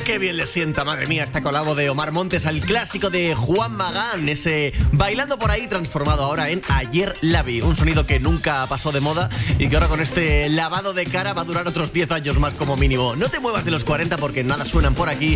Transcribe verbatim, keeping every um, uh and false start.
Qué bien le sienta, madre mía, esta colabo de Omar Montes al clásico de Juan Magán, ese Bailando por ahí transformado ahora en Ayer la vi, un sonido que nunca pasó de moda y que ahora con este lavado de cara va a durar otros diez años más como mínimo. No te muevas de los cuarenta porque nada suenan por aquí.